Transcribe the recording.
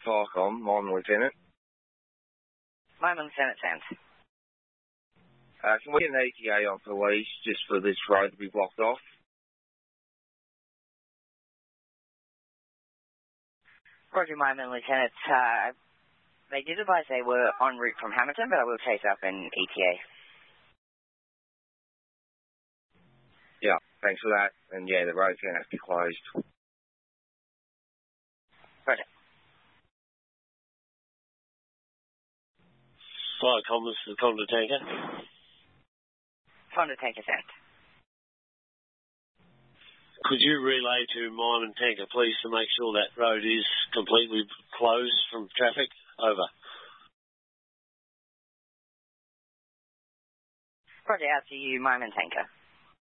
Farcom, Mine Lieutenant. Mine Lieutenant Sands. Can we get an ETA on police just for this road to be blocked off? Roger, Mine Lieutenant. They did advise they were en route from Hamilton, but I will chase up an ETA. Yeah, thanks for that. And yeah, the road's going to have to be closed. Roger. Farcom, this is the Conda Tanker. Conda Tanker sent. Could you relay to Mine and Tanker, please, to make sure that road is completely closed from traffic? Over. Roger, out to you, Mine and Tanker.